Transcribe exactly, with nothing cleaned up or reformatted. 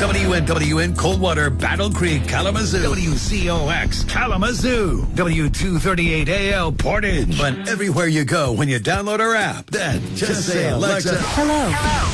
W N W in Coldwater, Battle Creek, Kalamazoo. W C O X, Kalamazoo. W two thirty-eight A L, Portage. But everywhere you go when you download our app, then just, just say, Alexa, hello. Hello.